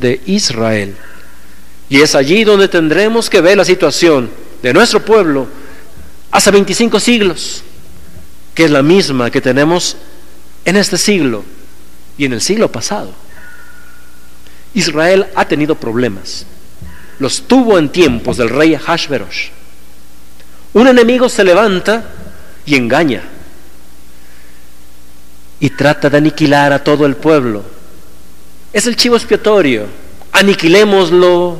de Israel. Y es allí donde tendremos que ver la situación de nuestro pueblo hace 25 siglos, que es la misma que tenemos en este siglo y en el siglo pasado. Israel ha tenido problemas. Los tuvo en tiempos del rey Ahasverosh. Un enemigo se levanta y engaña y trata de aniquilar a todo el pueblo. Es el chivo expiatorio. Aniquilémoslo,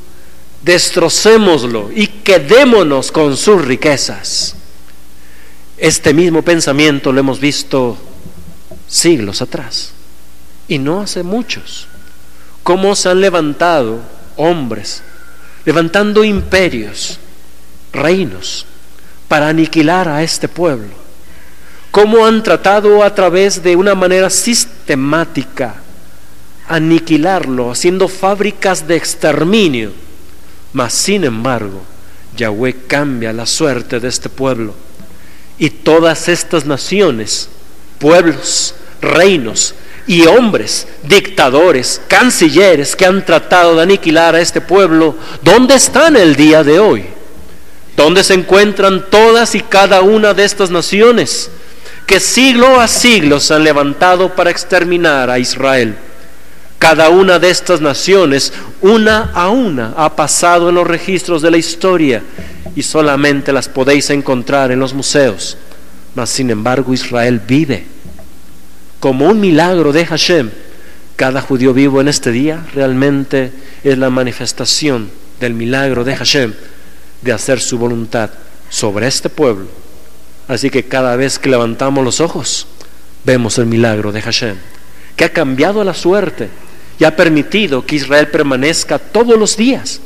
destrocémoslo y quedémonos con sus riquezas. Este mismo pensamiento lo hemos visto siglos atrás, y no hace muchos, cómo se han levantado hombres, levantando imperios, reinos, para aniquilar a este pueblo. Cómo han tratado a través de una manera sistemática aniquilarlo, haciendo fábricas de exterminio. Mas sin embargo, Yahweh cambia la suerte de este pueblo, y todas estas naciones, pueblos, reinos y hombres, dictadores, cancilleres que han tratado de aniquilar a este pueblo, ¿dónde están el día de hoy? ¿Dónde se encuentran todas y cada una de estas naciones que siglo a siglo se han levantado para exterminar a Israel? Cada una de estas naciones, una a una, ha pasado en los registros de la historia y solamente las podéis encontrar en los museos. Mas sin embargo Israel vive como un milagro de Hashem. Cada judío vivo en este día realmente es la manifestación del milagro de Hashem de hacer su voluntad sobre este pueblo. Así que cada vez que levantamos los ojos, vemos el milagro de Hashem, que ha cambiado la suerte y ha permitido que Israel permanezca todos los días,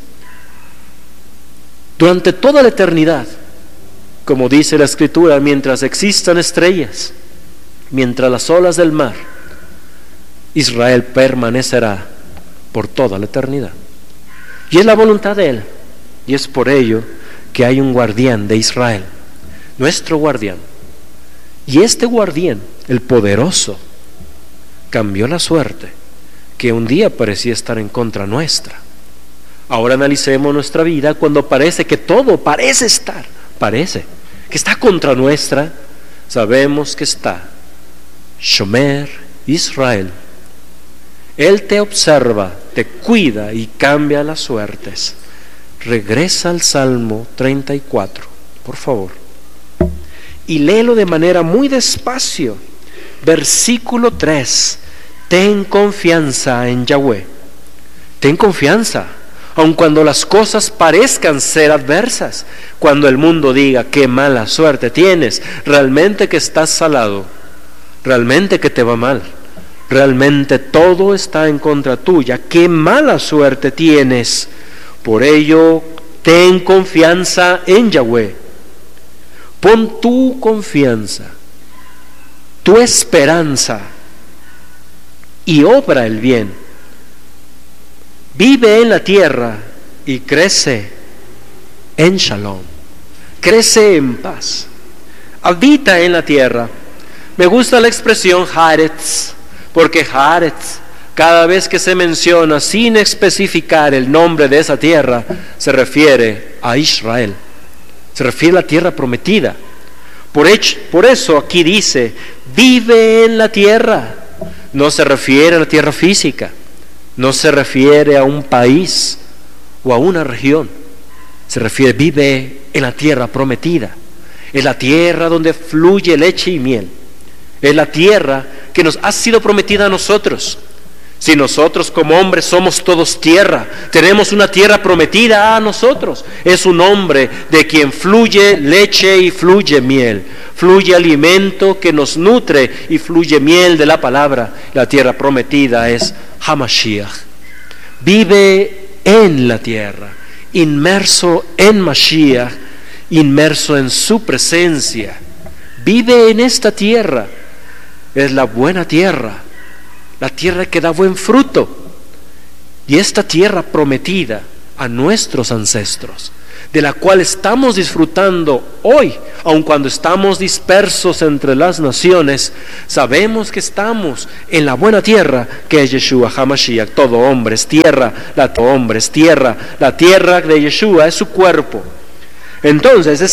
durante toda la eternidad. Como dice la Escritura, mientras existan estrellas, mientras las olas del mar, Israel permanecerá por toda la eternidad. Y es la voluntad de Él, y es por ello que hay un guardián de Israel, nuestro guardián. Y este guardián, el poderoso, cambió la suerte que un día parecía estar en contra nuestra. Ahora analicemos nuestra vida cuando parece que todo parece que está contra nuestra. Sabemos que está Shomer Israel. Él te observa, te cuida y cambia las suertes. Regresa al Salmo 34, por favor, y léelo de manera muy despacio. Versículo 3. Ten confianza en Yahweh. Ten confianza, aun cuando las cosas parezcan ser adversas. Cuando el mundo diga qué mala suerte tienes, realmente que estás salado, realmente que te va mal, realmente todo está en contra tuya, qué mala suerte tienes. Por ello, ten confianza en Yahweh. Pon tu confianza, tu esperanza, y obra el bien. Vive en la tierra y crece en shalom. Crece en paz. Habita en la tierra. Me gusta la expresión haaretz, porque haaretz, cada vez que se menciona sin especificar el nombre de esa tierra, se refiere a Israel. Se refiere a la tierra prometida. Por eso aquí dice, vive en la tierra. No se refiere a la tierra física, no se refiere a un país o a una región. Se refiere, vive en la tierra prometida. Es la tierra donde fluye leche y miel. Es la tierra que nos ha sido prometida a nosotros. Si nosotros como hombres somos todos tierra, tenemos una tierra prometida a nosotros. Es un hombre de quien fluye leche y fluye miel. Fluye alimento que nos nutre y fluye miel de la palabra. La tierra prometida es Hamashiach. Vive en la tierra, inmerso en Mashiach, inmerso en su presencia. Vive en esta tierra. Es la buena tierra, la tierra que da buen fruto, y esta tierra prometida a nuestros ancestros, de la cual estamos disfrutando hoy, aun cuando estamos dispersos entre las naciones, sabemos que estamos en la buena tierra que es Yeshua HaMashiach. Todo hombre es tierra, la tierra de Yeshua es su cuerpo. Entonces